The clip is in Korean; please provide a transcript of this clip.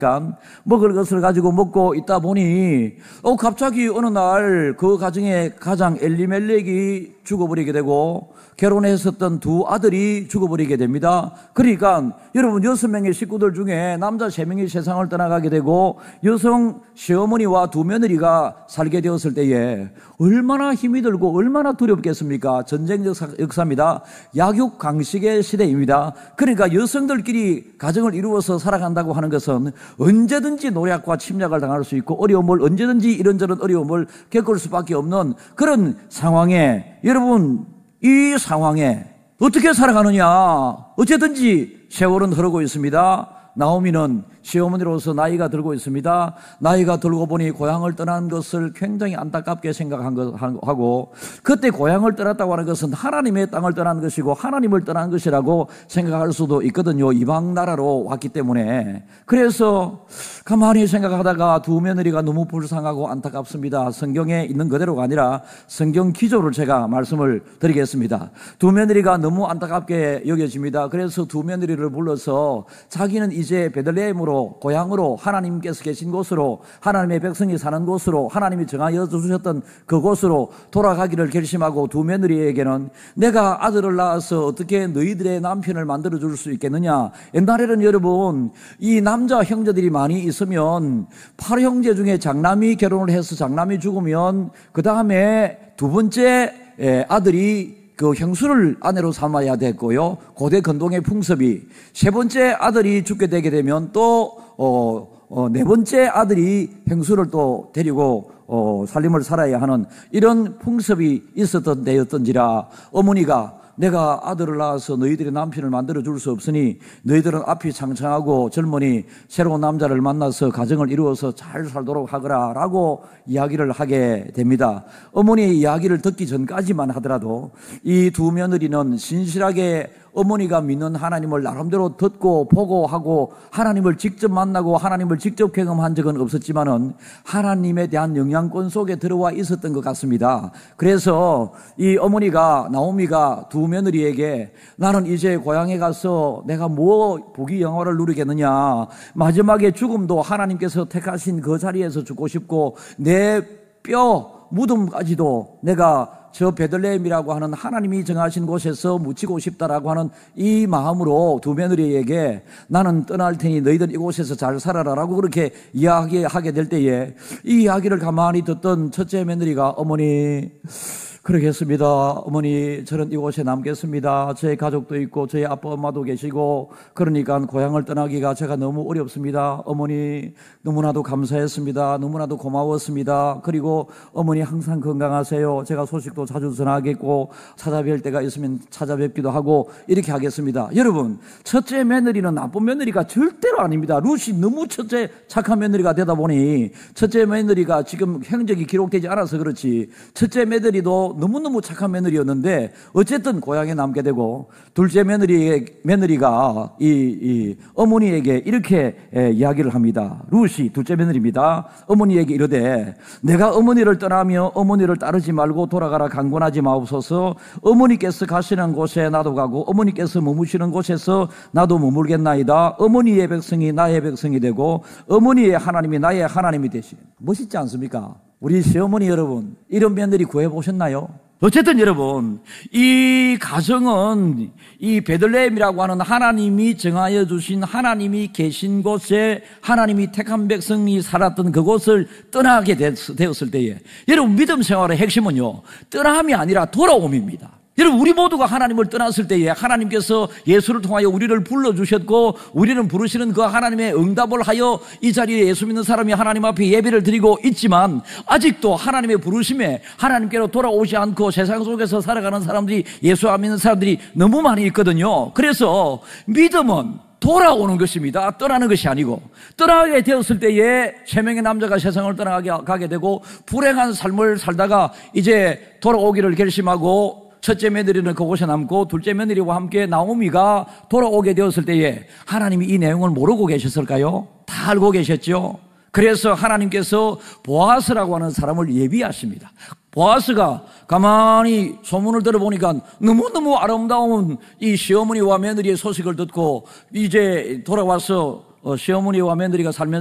먹을 것을 가지고 먹고 있다 보니 갑자기 어느 날 그 가정의 가장 엘리멜렉이 죽어버리게 되고 결혼했었던 두 아들이 죽어버리게 됩니다. 그러니까 여러분 6명의 식구들 중에 남자 3명이 세상을 떠나가게 되고 여성 시어머니와 두 며느리가 살게 되었을 때에 얼마나 힘이 들고 얼마나 두렵겠습니까? 전쟁 역사입니다. 약육강식의 시대입니다. 그러니까 여성들끼리 가정을 이루어서 살아간다고 하는 것은 언제든지 노략과 침략을 당할 수 있고 어려움을 언제든지 이런저런 어려움을 겪을 수밖에 없는 그런 상황에 여러분 이 상황에 어떻게 살아가느냐? 어쨌든지 세월은 흐르고 있습니다. 나오미는 시어머니로서 나이가 들고 있습니다. 나이가 들고 보니 고향을 떠난 것을 굉장히 안타깝게 생각하고 그때 고향을 떠났다고 하는 것은 하나님의 땅을 떠난 것이고 하나님을 떠난 것이라고 생각할 수도 있거든요. 이방 나라로 왔기 때문에. 그래서 가만히 생각하다가 두 며느리가 너무 불쌍하고 안타깝습니다. 성경에 있는 그대로가 아니라 성경 기조를 제가 말씀을 드리겠습니다. 두 며느리가 너무 안타깝게 여겨집니다. 그래서 두 며느리를 불러서 자기는 이제 베들레헴으로 고향으로 하나님께서 계신 곳으로 하나님의 백성이 사는 곳으로 하나님이 정하여 주셨던 그곳으로 돌아가기를 결심하고 두 며느리에게는 내가 아들을 낳아서 어떻게 너희들의 남편을 만들어 줄 수 있겠느냐. 옛날에는 여러분 이 남자 형제들이 많이 있으면 8형제 중에 장남이 결혼을 해서 장남이 죽으면 그 다음에 두 번째 아들이 그 형수를 아내로 삼아야 됐고요. 고대 건동의 풍습이 세 번째 아들이 죽게 되게 되면 또 네 번째 아들이 형수를 또 데리고 살림을 살아야 하는 이런 풍습이 있었던 때였던지라 어머니가 내가 아들을 낳아서 너희들의 남편을 만들어 줄 수 없으니 너희들은 앞이 창창하고 젊으니 새로운 남자를 만나서 가정을 이루어서 잘 살도록 하거라 라고 이야기를 하게 됩니다. 어머니의 이야기를 듣기 전까지만 하더라도 이 두 며느리는 신실하게 어머니가 믿는 하나님을 나름대로 듣고 보고 하고 하나님을 직접 만나고 하나님을 직접 경험한 적은 없었지만은 하나님에 대한 영향권 속에 들어와 있었던 것 같습니다. 그래서 이 어머니가 나오미가 두 며느리에게 나는 이제 고향에 가서 내가 뭐 복이 영화를 누리겠느냐. 마지막에 죽음도 하나님께서 택하신 그 자리에서 죽고 싶고 내 뼈 무덤까지도 내가 저 베들레헴이라고 하는 하나님이 정하신 곳에서 묻히고 싶다라고 하는 이 마음으로 두 며느리에게 나는 떠날 테니 너희들 이곳에서 잘 살아라라고 그렇게 이야기하게 될 때에 이 이야기를 가만히 듣던 첫째 며느리가 어머니 그러겠습니다. 어머니 저는 이곳에 남겠습니다. 제 가족도 있고 저희 아빠 엄마도 계시고 그러니까 고향을 떠나기가 제가 너무 어렵습니다. 어머니 너무나도 감사했습니다. 너무나도 고마웠습니다. 그리고 어머니 항상 건강하세요. 제가 소식도 자주 전하겠고 찾아뵐 때가 있으면 찾아뵙기도 하고 이렇게 하겠습니다. 여러분 첫째 며느리는 나쁜 며느리가 절대로 아닙니다. 룻이 너무 첫째 착한 며느리가 되다 보니 첫째 며느리가 지금 행적이 기록되지 않아서 그렇지 첫째 며느리도 너무너무 착한 며느리였는데 어쨌든 고향에 남게 되고 둘째 며느리가 이 어머니에게 이렇게 이야기를 합니다. 룻이 둘째 며느리입니다. 어머니에게 이르되 내가 어머니를 떠나며 어머니를 따르지 말고 돌아가라 강권하지 마옵소서. 어머니께서 가시는 곳에 나도 가고 어머니께서 머무시는 곳에서 나도 머물겠나이다. 어머니의 백성이 나의 백성이 되고 어머니의 하나님이 나의 하나님이 되시니. 멋있지 않습니까? 우리 시어머니 여러분 이런 며느리 구해보셨나요? 어쨌든 여러분 이 가정은 이 베들레헴이라고 하는 하나님이 정하여 주신 하나님이 계신 곳에 하나님이 택한 백성이 살았던 그곳을 떠나게 되었을 때에 여러분 믿음 생활의 핵심은요 떠남이 아니라 돌아옴입니다. 여러분 우리 모두가 하나님을 떠났을 때에 하나님께서 예수를 통하여 우리를 불러주셨고 우리는 부르시는 그 하나님의 응답을 하여 이 자리에 예수 믿는 사람이 하나님 앞에 예배를 드리고 있지만 아직도 하나님의 부르심에 하나님께로 돌아오지 않고 세상 속에서 살아가는 사람들이 예수 안 믿는 사람들이 너무 많이 있거든요. 그래서 믿음은 돌아오는 것입니다. 떠나는 것이 아니고 떠나게 되었을 때에 3명의 남자가 세상을 떠나가게 되고 불행한 삶을 살다가 이제 돌아오기를 결심하고 첫째 며느리는 그곳에 남고 둘째 며느리와 함께 나오미가 돌아오게 되었을 때에 하나님이 이 내용을 모르고 계셨을까요? 다 알고 계셨죠. 그래서 하나님께서 보아스라고 하는 사람을 예비하십니다. 보아스가 가만히 소문을 들어보니까 너무너무 아름다운 이 시어머니와 며느리의 소식을 듣고 이제 돌아와서 시어머니와 며느리가 살면서